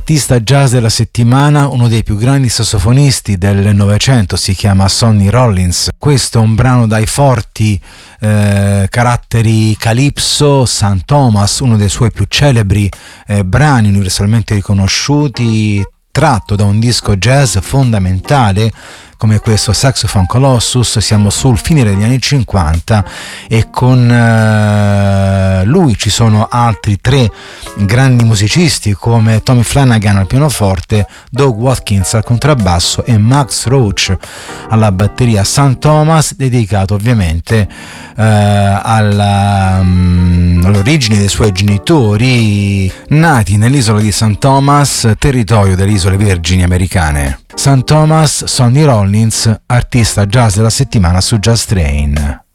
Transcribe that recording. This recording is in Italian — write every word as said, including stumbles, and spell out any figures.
L'artista jazz della settimana, uno dei più grandi sassofonisti del Novecento, si chiama Sonny Rollins. Questo è un brano dai forti eh, caratteri calypso, Saint Thomas, uno dei suoi più celebri eh, brani universalmente riconosciuti, tratto da un disco jazz fondamentale come questo Saxophone Colossus. Siamo sul finire degli anni cinquanta e con uh, lui ci sono altri tre grandi musicisti come Tommy Flanagan al pianoforte, Doug Watkins al contrabbasso e Max Roach alla batteria. Saint Thomas dedicato ovviamente uh, alla, um, all'origine dei suoi genitori, nati nell'isola di Saint Thomas, territorio delle isole Vergini americane. Saint Thomas, Sonny Rollins, artista jazz della settimana su Jazz Train.